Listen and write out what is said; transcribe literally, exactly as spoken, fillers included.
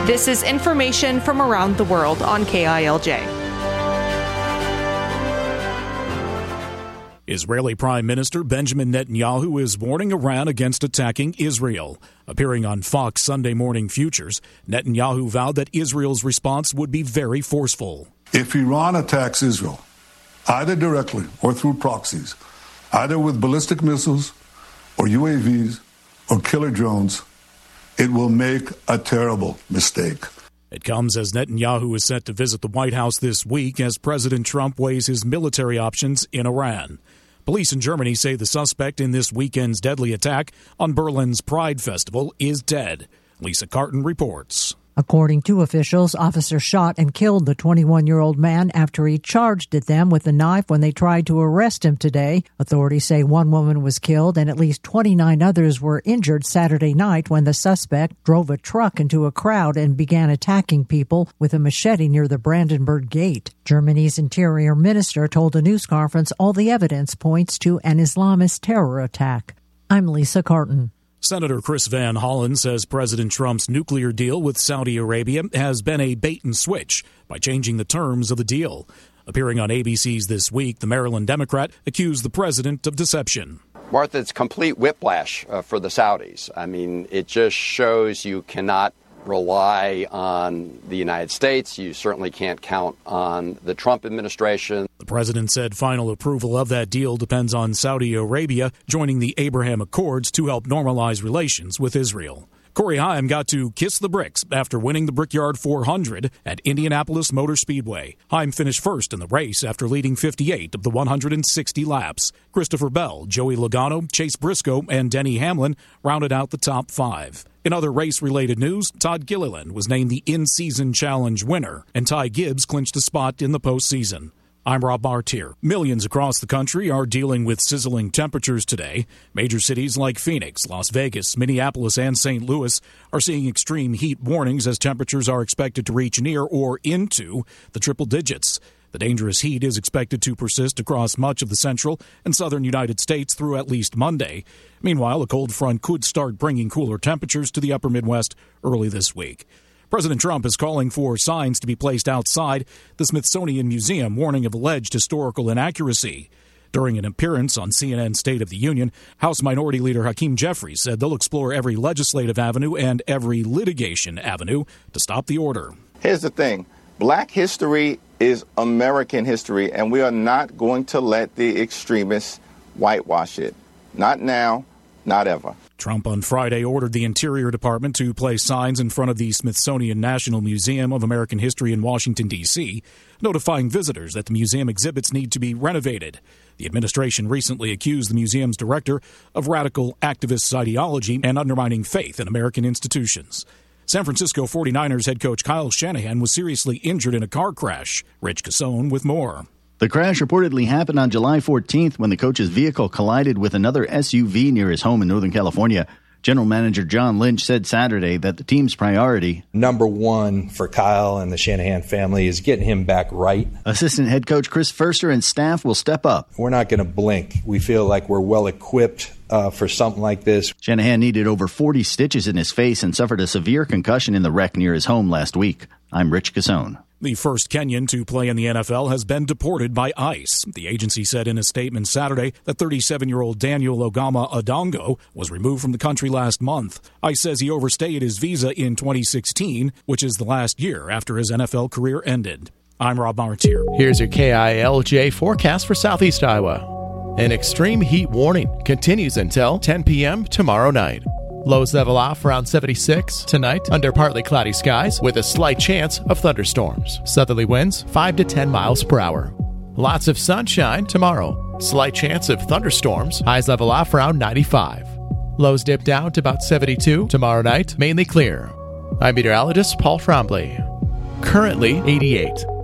This is information from around the world on K I L J. Israeli Prime Minister Benjamin Netanyahu is warning Iran against attacking Israel. Appearing on Fox Sunday Morning Futures, Netanyahu vowed that Israel's response would be very forceful. If Iran attacks Israel, either directly or through proxies, either with ballistic missiles or U A Vs or killer drones, it will make a terrible mistake. It comes as Netanyahu is set to visit the White House this week as President Trump weighs his military options in Iran. Police in Germany say the suspect in this weekend's deadly attack on Berlin's Pride Festival is dead. Lisa Carton reports. According to officials, officers shot and killed the twenty-one-year-old man after he charged at them with a knife when they tried to arrest him today. Authorities say one woman was killed and at least twenty-nine others were injured Saturday night when the suspect drove a truck into a crowd and began attacking people with a machete near the Brandenburg Gate. Germany's interior minister told a news conference all the evidence points to an Islamist terror attack. I'm Lisa Carton. Senator Chris Van Hollen says President Trump's nuclear deal with Saudi Arabia has been a bait-and-switch by changing the terms of the deal. Appearing on A B C's This Week, the Maryland Democrat accused the president of deception. Martha, it's complete whiplash uh, for the Saudis. I mean, it just shows you cannot rely on the United States. You certainly can't count on the Trump administration. The president said final approval of that deal depends on Saudi Arabia joining the Abraham Accords to help normalize relations with Israel. Corey Haim got to kiss the bricks after winning the Brickyard four hundred at Indianapolis Motor Speedway. Haim finished first in the race after leading fifty-eight of the one hundred sixty laps. Christopher Bell, Joey Logano, Chase Briscoe, and Denny Hamlin rounded out the top five. In other race-related news, Todd Gilliland was named the In-Season Challenge winner, and Ty Gibbs clinched a spot in the postseason. I'm Rob Bartier. Millions across the country are dealing with sizzling temperatures today. Major cities like Phoenix, Las Vegas, Minneapolis, and Saint Louis are seeing extreme heat warnings as temperatures are expected to reach near or into the triple digits. The dangerous heat is expected to persist across much of the central and southern United States through at least Monday. Meanwhile, a cold front could start bringing cooler temperatures to the upper Midwest early this week. President Trump is calling for signs to be placed outside the Smithsonian Museum warning of alleged historical inaccuracy. During an appearance on C N N's State of the Union, House Minority Leader Hakeem Jeffries said they'll explore every legislative avenue and every litigation avenue to stop the order. Here's the thing. Black history is American history, and we are not going to let the extremists whitewash it. Not now, not ever. Trump on Friday ordered the Interior Department to place signs in front of the Smithsonian National Museum of American History in Washington, D C, notifying visitors that the museum exhibits need to be renovated. The administration recently accused the museum's director of radical activist ideology and undermining faith in American institutions. San Francisco forty-niners head coach Kyle Shanahan was seriously injured in a car crash. Rich Cassone with more. The crash reportedly happened on July fourteenth when the coach's vehicle collided with another S U V near his home in Northern California. General Manager John Lynch said Saturday that the team's priority, number one for Kyle and the Shanahan family, is getting him back right. Assistant head coach Chris Furster and staff will step up. We're not going to blink. We feel like we're well equipped uh, for something like this. Shanahan needed over forty stitches in his face and suffered a severe concussion in the wreck near his home last week. I'm Rich Cassone. The first Kenyan to play in the N F L has been deported by ICE. The agency said in a statement Saturday that thirty-seven-year-old Daniel Ogama Adongo was removed from the country last month. ICE says he overstayed his visa in twenty sixteen, which is the last year after his N F L career ended. I'm Rob Martier. Here's your K I L J forecast for Southeast Iowa. An extreme heat warning continues until ten p.m. tomorrow night. Lows level off around seventy-six tonight under partly cloudy skies with a slight chance of thunderstorms. Southerly winds five to ten miles per hour. Lots of sunshine tomorrow. Slight chance of thunderstorms. Highs level off around ninety-five. Lows dip down to about seventy-two tomorrow night. Mainly clear. I'm meteorologist Paul Trombley. Currently eighty-eight.